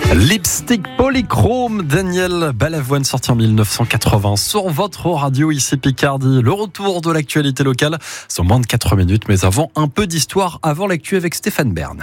Lipstick Polychrome, Daniel Balavoine, sorti en 1980 sur votre radio ici Picardie. Le retour de l'actualité locale, c'est en moins de 4 minutes, mais avant, un peu d'histoire avant l'actu avec Stéphane Bern.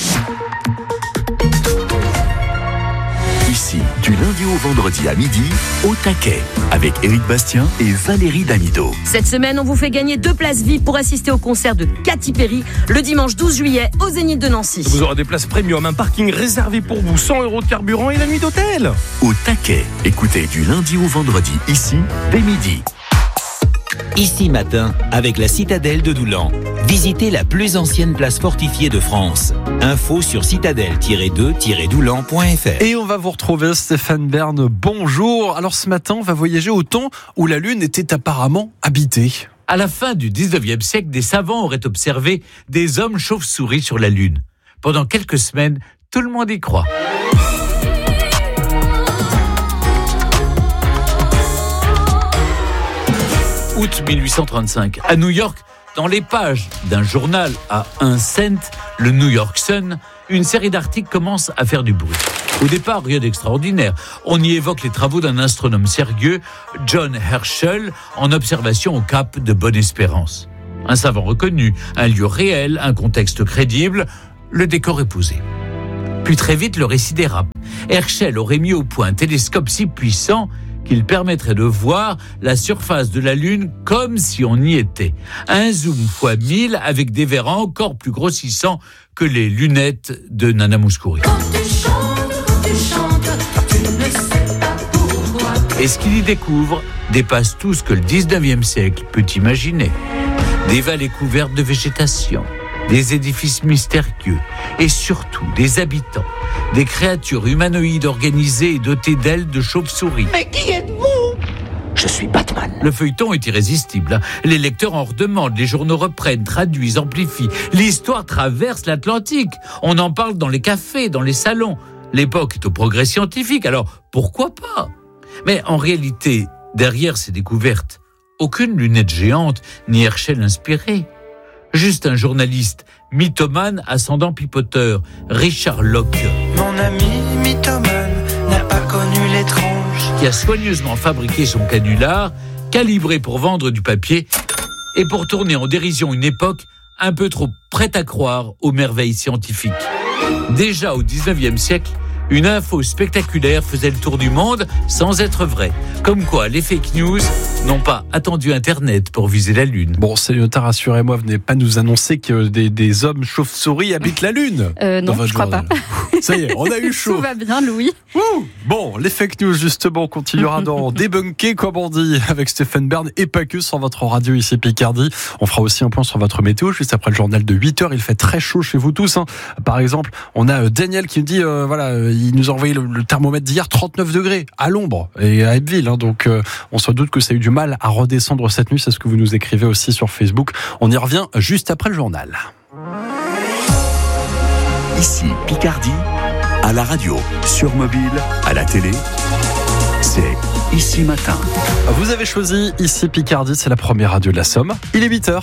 Ici, du lundi au vendredi à midi, au taquet, avec Éric Bastien et Valérie Damido. Cette semaine, on vous fait gagner 2 places VIP pour assister au concert de Katy Perry le dimanche 12 juillet au Zénith de Nancy. Vous aurez des places premium, un parking réservé pour vous, 100 € de carburant et la nuit d'hôtel. Au taquet, écoutez du lundi au vendredi, ici, dès midi. Ici matin, avec la citadelle de Doulan. Visitez la plus ancienne place fortifiée de France. Info sur citadelle-2-doulan.fr. Et on va vous retrouver, Stéphane Bern. Bonjour. Alors ce matin, on va voyager au temps où la Lune était apparemment habitée. À la fin du 19e siècle, des savants auraient observé des hommes chauves-souris sur la Lune. Pendant quelques semaines, tout le monde y croit. Août 1835, à New York, dans les pages d'un journal à 1 cent, le New York Sun, une série d'articles commence à faire du bruit. Au départ, rien d'extraordinaire. On y évoque les travaux d'un astronome sérieux, John Herschel, en observation au cap de Bonne-Espérance. Un savant reconnu, un lieu réel, un contexte crédible, le décor est posé. Puis très vite, le récit dérape. Herschel aurait mis au point un télescope si puissant qu'il permettrait de voir la surface de la Lune comme si on y était. Un zoom x 1000 avec des verres encore plus grossissants que les lunettes de Nana Mouskouri. Et ce qu'il y découvre dépasse tout ce que le 19e siècle peut imaginer. Des vallées couvertes de végétation, des édifices mystérieux et surtout des habitants, des créatures humanoïdes organisées et dotées d'ailes de chauve-souris. Mais qui êtes-vous ? Je suis Batman. Le feuilleton est irrésistible. Les lecteurs en redemandent, les journaux reprennent, traduisent, amplifient. L'histoire traverse l'Atlantique. On en parle dans les cafés, dans les salons. L'époque est au progrès scientifique, alors pourquoi pas ? Mais en réalité, derrière ces découvertes, aucune lunette géante ni Herschel inspiré. Juste un journaliste mythomane ascendant pipoteur, Richard Locke. Mon ami mythomane n'a pas connu l'étrange. Qui a soigneusement fabriqué son canular, calibré pour vendre du papier et pour tourner en dérision une époque un peu trop prête à croire aux merveilles scientifiques. Déjà au 19e siècle, une info spectaculaire faisait le tour du monde sans être vraie. Comme quoi, les fake news n'ont pas attendu Internet pour viser la Lune. Bon, Célinota, rassurez-moi, venez pas nous annoncer que des hommes chauves-souris habitent la Lune. Non, je crois pas. Ça y est, on a eu chaud. Tout va bien, Louis. Bon, les fake news, justement, continuera dans Débunker, comme on dit, avec Stéphane Bern, et pas que sur votre radio ici Picardie. On fera aussi un point sur votre météo, juste après le journal de 8h. Il fait très chaud chez vous tous. Par exemple, on a Daniel qui nous dit, il nous a envoyé le thermomètre d'hier, 39 degrés, à l'ombre, et à Ebbeville. Donc, on se doute que ça a eu du mal à redescendre cette nuit. C'est ce que vous nous écrivez aussi sur Facebook. On y revient juste après le journal. Ici, Picardie, à la radio, sur mobile, à la télé, c'est Ici Matin. Vous avez choisi Ici Picardie, c'est la première radio de la Somme. Il est 8h.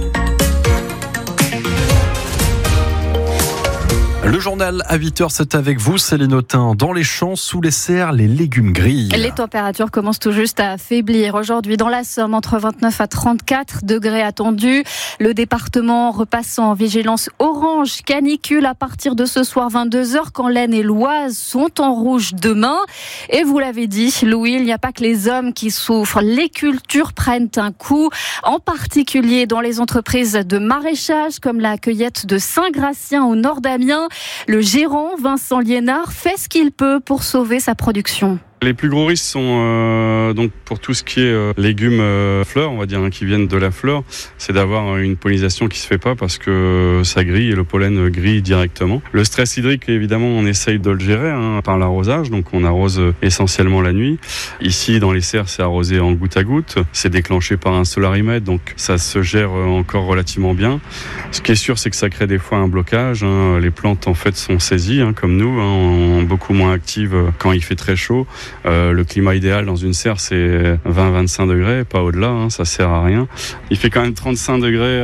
Le journal à 8h, c'est avec vous, Céline Autain. Dans les champs, sous les serres, les légumes grillent. Les températures commencent tout juste à faiblir. Aujourd'hui, dans la Somme, entre 29 à 34 degrés attendus. Le département repasse en vigilance orange canicule à partir de ce soir 22h, quand l'Aisne et l'Oise sont en rouge demain. Et vous l'avez dit, Louis, il n'y a pas que les hommes qui souffrent. Les cultures prennent un coup, en particulier dans les entreprises de maraîchage, comme la cueillette de Saint-Gratien au nord d'Amiens. Le gérant Vincent Liénard fait ce qu'il peut pour sauver sa production. Les plus gros risques sont donc pour tout ce qui est légumes fleurs, on va dire, qui viennent de la fleur, c'est d'avoir une pollinisation qui se fait pas parce que ça grille et le pollen grille directement. Le stress hydrique, évidemment, on essaye de le gérer par l'arrosage, donc on arrose essentiellement la nuit. Ici, dans les serres, c'est arrosé en goutte à goutte, c'est déclenché par un solarimètre, donc ça se gère encore relativement bien. Ce qui est sûr, c'est que ça crée des fois un blocage. Les plantes, en fait, sont saisies, comme nous, beaucoup moins actives quand il fait très chaud. Le climat idéal dans une serre, c'est 20-25 degrés, pas au-delà, ça sert à rien. Il fait quand même 35 degrés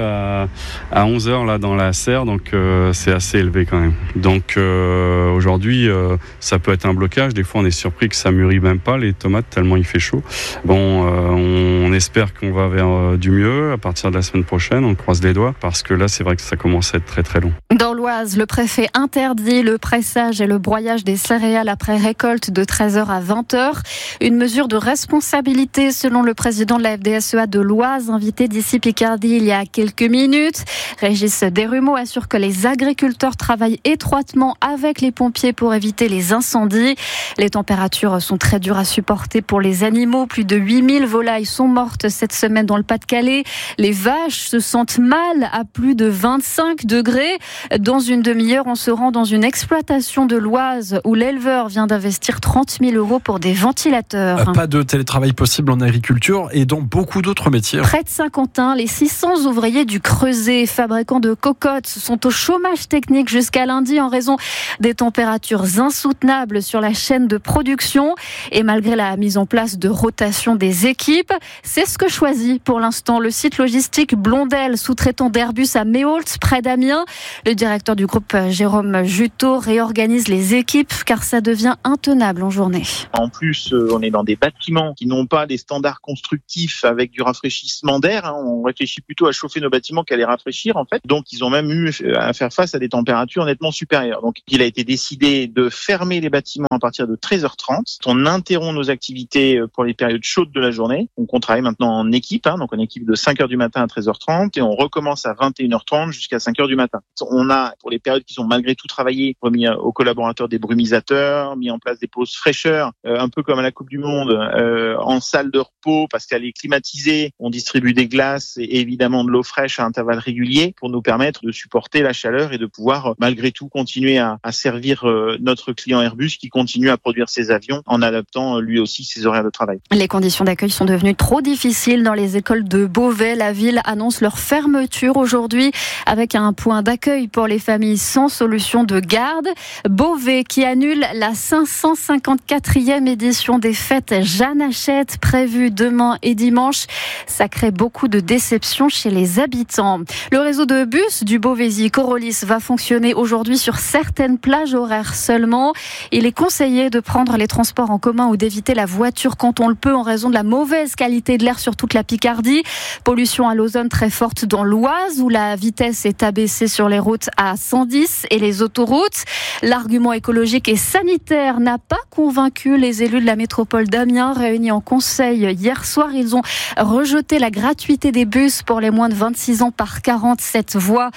à 11 heures là dans la serre, donc c'est assez élevé quand même. Donc aujourd'hui, ça peut être un blocage. Des fois, on est surpris que ça mûrit même pas les tomates tellement il fait chaud. Bon, on espère qu'on va vers du mieux à partir de la semaine prochaine. On croise les doigts parce que là, c'est vrai que ça commence à être très très long. Dans l'Oise, le préfet interdit le pressage et le broyage des céréales après récolte de 13h à 20h. Une mesure de responsabilité selon le président de la FDSEA de l'Oise, invité d'ici Picardie il y a quelques minutes. Régis Desrumeaux assure que les agriculteurs travaillent étroitement avec les pompiers pour éviter les incendies. Les températures sont très dures à supporter pour les animaux. Plus de 8000 volailles sont mortes cette semaine dans le Pas-de-Calais. Les vaches se sentent mal à plus de 25 degrés. Dans une demi-heure, on se rend dans une exploitation de l'Oise où l'éleveur vient d'investir 30 000 € pour des ventilateurs. Pas de télétravail possible en agriculture et dans beaucoup d'autres métiers. Près de Saint-Quentin, les 600 ouvriers du Creuset, fabricants de cocottes, sont au chômage technique jusqu'à lundi en raison des températures insoutenables sur la chaîne de production. Et malgré la mise en place de rotation des équipes, c'est ce que choisit pour l'instant le site logistique Blondel, sous-traitant d'Airbus à Méaulx, près d'Amiens. Le directeur du groupe, Jérôme Juteau, réorganise les équipes car ça devient intenable en journée. En plus, on est dans des bâtiments qui n'ont pas des standards constructifs avec du rafraîchissement d'air. On réfléchit plutôt à chauffer nos bâtiments qu'à les rafraîchir en fait. Donc ils ont même eu à faire face à des températures nettement supérieures. Donc il a été décidé de fermer les bâtiments à partir de 13h30. On interrompt nos activités pour les périodes chaudes de la journée. Donc on travaille maintenant en équipe, donc en équipe de 5h du matin à 13h30 et on recommence à 21h30 jusqu'à 5h du matin. On a, pour les périodes qui sont malgré tout travaillées, remis aux collaborateurs des brumisateurs, mis en place des pauses fraîcheur, un peu comme à la Coupe du Monde, en salle de repos parce qu'elle est climatisée. On distribue des glaces et évidemment de l'eau fraîche à intervalles réguliers pour nous permettre de supporter la chaleur et de pouvoir malgré tout continuer à servir notre client Airbus qui continue à produire ses avions en adaptant lui aussi ses horaires de travail. Les conditions d'accueil sont devenues trop difficiles dans les écoles de Beauvais. La ville annonce leur fermeture aujourd'hui avec un point d'accueil pour les familles sans solution de garde. Beauvais qui annule la 554e édition des fêtes Jeanne Hachette prévue demain et dimanche. Ça crée beaucoup de déception chez les habitants. Le réseau de bus du Beauvaisis Corolis va fonctionner aujourd'hui sur certaines plages horaires seulement. Il est conseillé de prendre les transports en commun ou d'éviter la voiture quand on le peut en raison de la mauvaise qualité de l'air sur toute la Picardie. Pollution à l'ozone très forte dans l'Oise où la vitesse est abaissée sur les routes à 110 et les autoroutes. L'argument écologique et sanitaire n'a pas convaincu les élus de la métropole d'Amiens réunis en conseil hier soir. Ils ont rejeté la gratuité des bus pour les moins de 26 ans par 47 voix,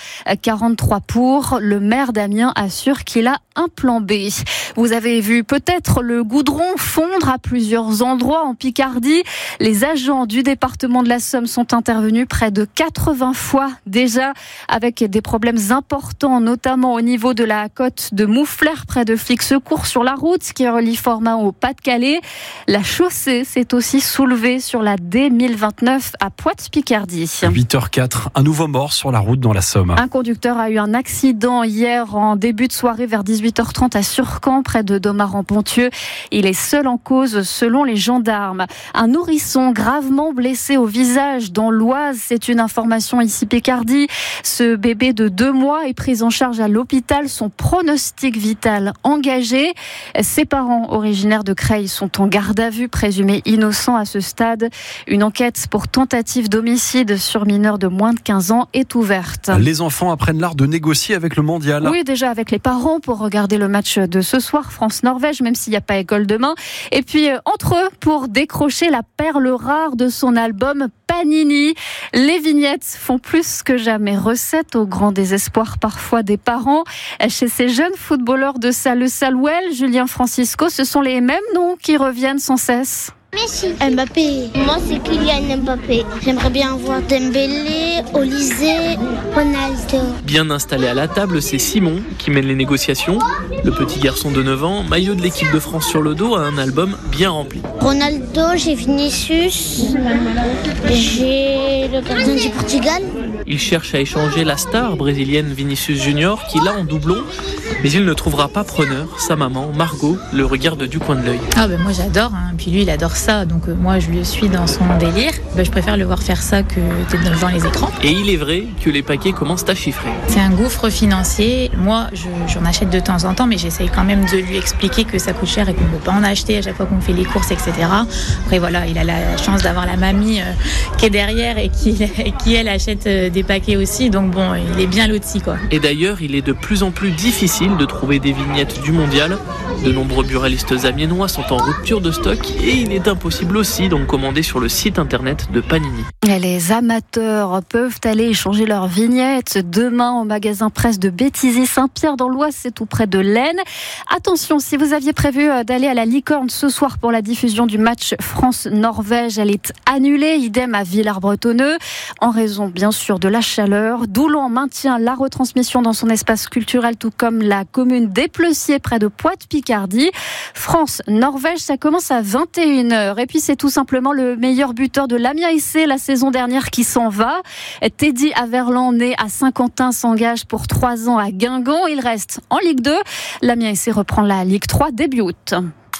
43 pour. Le maire d'Amiens assure qu'il a un plan B. Vous avez vu peut-être le goudron fondre à plusieurs endroits en Picardie. Les agents du département de la Somme sont intervenus près de 80 fois déjà avec des problèmes importants, notamment au niveau de la côte de Mouflers près de Flix-Secours sur la route qui relie Format au Pas-de-Calais. La chaussée s'est aussi soulevée sur la D1029 à Poix-Picardie. 8h04, un nouveau mort sur la route dans la Somme. Un conducteur a eu un accident hier en début de soirée vers 18h30 à Surcamp près de Domart-en-Ponthieu. Il est seul en cause selon les gendarmes. Un nourrisson gravement blessé au visage dans l'Oise, c'est une information ici Picardie. Ce bébé de 2 mois est pris en charge à l'hôpital, son pronostic vital engagé. Ses parents originaires de Creil sont en garde à vue, présumés innocents à ce stade. Une enquête pour tentative d'homicide sur mineur de moins de 15 ans est ouverte. Les enfants apprennent l'art de négocier avec le mondial. Oui, déjà avec les parents pour regarder le match de ce soir, France-Norvège, même s'il n'y a pas école demain. Et puis entre eux pour décrocher la perle rare de son album Panini. Les vignettes font plus que jamais recette au grand désespoir parfois des parents. Chez ces jeunes footballeurs de Salle-Salouel, Julien Francisco, ce sont les mêmes noms qui reviennent sans cesse. Messi, Mbappé. Moi, c'est Kylian Mbappé. J'aimerais bien voir Dembélé, Olysée, Ronaldo. Bien installé à la table, c'est Simon qui mène les négociations. Le petit garçon de 9 ans, maillot de l'équipe de France sur le dos, a un album bien rempli. Ronaldo, j'ai Vinicius, j'ai le gardien du Portugal. Il cherche à échanger la star brésilienne Vinicius Junior qui l'a en doublon, mais il ne trouvera pas preneur. Sa maman, Margot, le regarde du coin de l'œil. Ah ben moi j'adore, puis lui il adore ça, donc moi je le suis dans son délire. Je préfère le voir faire ça que devant les écrans. Et il est vrai que les paquets commencent à chiffrer. C'est un gouffre financier. Moi j'en achète de temps en temps, mais j'essaye quand même de lui expliquer que ça coûte cher et qu'on ne peut pas en acheter à chaque fois qu'on fait les courses, etc. Après voilà, il a la chance d'avoir la mamie qui est derrière et qui elle achète des paquets aussi, donc bon, il est bien loti quoi. Et d'ailleurs, il est de plus en plus difficile de trouver des vignettes du mondial. De nombreux buralistes amiénois sont en rupture de stock et il est impossible aussi d'en commander sur le site internet de Panini. Les amateurs peuvent aller échanger leurs vignettes demain au magasin presse de Béthisy-Saint-Pierre dans l'Oise, c'est tout près de l'Aisne. Attention, si vous aviez prévu d'aller à la Licorne ce soir pour la diffusion du match France-Norvège, elle est annulée, idem à Villars-Bretonneux, en raison bien sûr de la chaleur. Doulan maintient la retransmission dans son espace culturel, tout comme la commune d'Éplessiers près de Poite-Picardie. France-Norvège, ça commence à 21h. Et puis c'est tout simplement le meilleur buteur de l'Amiens SC la saison dernière qui s'en va. Teddy Averland, né à Saint-Quentin, s'engage pour 3 ans à Guingamp. Il reste en Ligue 2. L'Amiens SC reprend la Ligue 3 début août.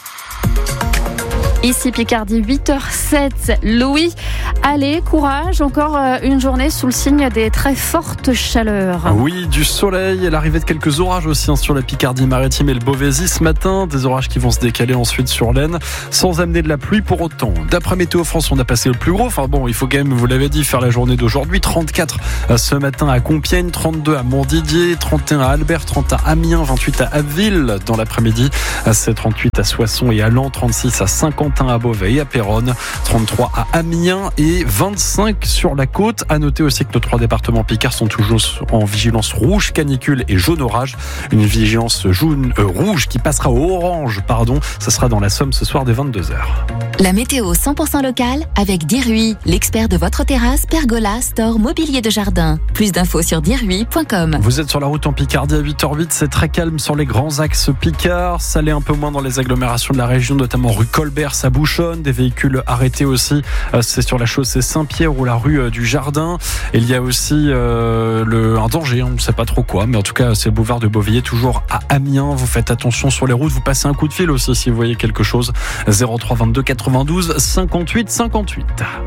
Ici Picardie, 8h07. Louis, allez, courage, encore une journée sous le signe des très fortes chaleurs. Oui, du soleil et l'arrivée de quelques orages aussi sur la Picardie maritime et le Beauvaisis ce matin. Des orages qui vont se décaler ensuite sur l'Aisne, sans amener de la pluie pour autant. D'après Météo France, on a passé le plus gros. Enfin bon, il faut quand même, vous l'avez dit, faire la journée d'aujourd'hui. 34 ce matin à Compiègne, 32 à Montdidier, 31 à Albert, 30 à Amiens, 28 à Abbeville dans l'après-midi. C'est 38 à Soissons et à Laon, 36 à Saint-Quentin, à Beauvais et à Péronne, 33 à Amiens et 25 sur la côte. À noter aussi que nos 3 départements Picard sont toujours en vigilance rouge, canicule et jaune orage. Une vigilance rouge qui passera au orange, ça sera dans la Somme ce soir dès 22h. La météo 100% locale avec Dirui, l'expert de votre terrasse, pergola, store, mobilier de jardin. Plus d'infos sur dirui.com. Vous êtes sur la route en Picardie à 8h08, c'est très calme sur les grands axes Picard. Ça l'est un peu moins dans les agglomérations de la région, notamment rue Colbert, ça bouchonne, des véhicules arrêtés aussi. C'est sur la chaussée Saint-Pierre ou la rue du Jardin. Et il y a aussi un danger, on ne sait pas trop quoi, mais en tout cas c'est le boulevard de Beauvilliers, toujours à Amiens. Vous faites attention sur les routes, vous passez un coup de fil aussi si vous voyez quelque chose. 03 22 92 58 58.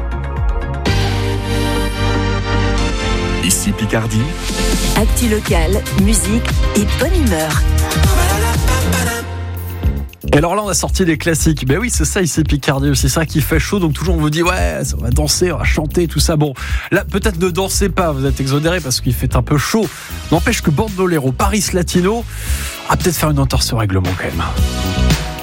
Ici Picardie. Actu locale, musique et bonne humeur. Et alors là, on a sorti des classiques. Ben oui, c'est ça ici Picardie aussi, ça qui fait chaud. Donc toujours on vous dit ouais, on va danser, on va chanter, tout ça. Bon, là peut-être ne dansez pas, vous êtes exonérés parce qu'il fait un peu chaud. N'empêche que Bandolero, Paris Latino, à peut-être faire une entorse au règlement quand même.